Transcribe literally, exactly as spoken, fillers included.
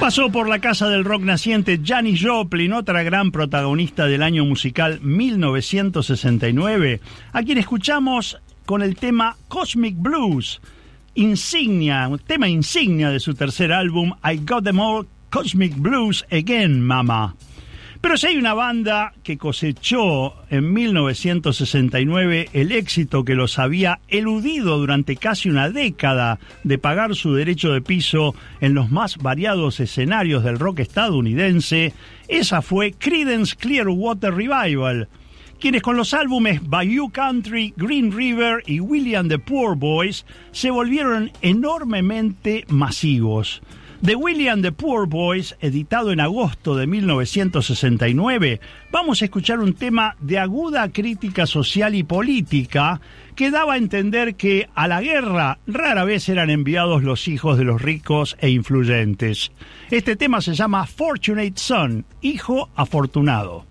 Pasó por la casa del rock naciente Janis Joplin, otra gran protagonista del año musical mil novecientos sesenta y nueve, a quien escuchamos con el tema Cosmic Blues, insignia, un tema insignia de su tercer álbum I Got Them All, Cosmic Blues Again, Mama. Pero si hay una banda que cosechó en mil novecientos sesenta y nueve el éxito que los había eludido durante casi una década de pagar su derecho de piso en los más variados escenarios del rock estadounidense, esa fue Creedence Clearwater Revival, quienes con los álbumes Bayou Country, Green River y Willie and the Poor Boys se volvieron enormemente masivos. De Willie and the Poor Boys, editado en agosto de mil novecientos sesenta y nueve, vamos a escuchar un tema de aguda crítica social y política que daba a entender que a la guerra rara vez eran enviados los hijos de los ricos e influyentes. Este tema se llama Fortunate Son, hijo afortunado.